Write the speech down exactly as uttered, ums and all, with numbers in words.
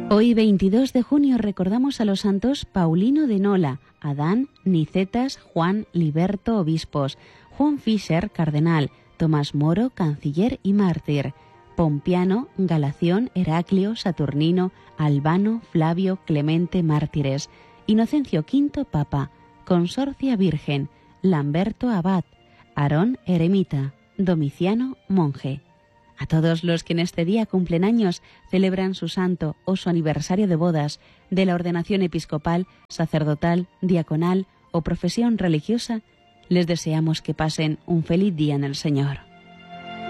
Hoy, veintidós de junio, recordamos a los santos Paulino de Nola, Adán, Nicetas, Juan, Liberto, obispos, Juan Fischer, cardenal, Tomás Moro, canciller y mártir, Pompiano, Galación, Heraclio, Saturnino, Albano, Flavio, Clemente, mártires, Inocencio quinto, papa, Consorcia, virgen, Lamberto, abad, Aarón, eremita, Domiciano, monje. A todos los que en este día cumplen años, celebran su santo o su aniversario de bodas, de la ordenación episcopal, sacerdotal, diaconal o profesión religiosa, les deseamos que pasen un feliz día en el Señor.